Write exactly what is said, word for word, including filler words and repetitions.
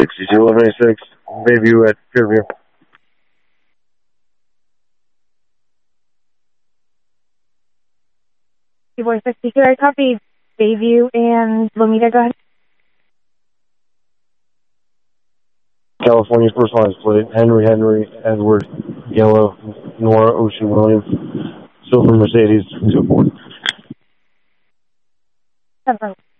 sixty-two eleven eighty-six, Bayview at Fairview. four sixty-two, I copy. Bayview and Lomita, go ahead. California first license plate, Henry Henry Edward Yellow Nora Ocean Williams Silver Mercedes two four. Seven.